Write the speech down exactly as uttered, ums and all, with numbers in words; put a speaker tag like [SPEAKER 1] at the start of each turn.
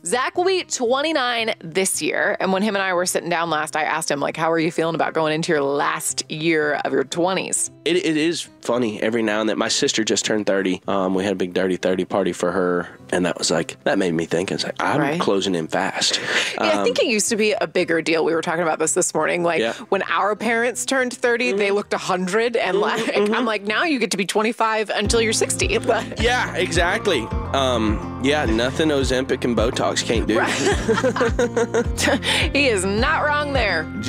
[SPEAKER 1] Zach will be twenty-nine this year. And when him and I were sitting down last, I asked him, like, how are you feeling about going into your last year of your twenties?
[SPEAKER 2] It, it is funny every now and then. My sister just turned thirty. Um, we had a big Dirty thirty party for her. And that was like, that made me think. It's like, I'm
[SPEAKER 1] Right.
[SPEAKER 2] closing in fast.
[SPEAKER 1] Yeah,
[SPEAKER 2] Um,
[SPEAKER 1] I think it used to be a bigger deal. We were talking about this this morning. Like
[SPEAKER 2] Yeah.
[SPEAKER 1] when our parents turned thirty, they looked one hundred. And like, I'm like, now you get to be twenty-five until you're sixty. But
[SPEAKER 2] Yeah, exactly. Um, yeah, nothing Ozempic and Botox can't do.
[SPEAKER 1] he is not wrong there.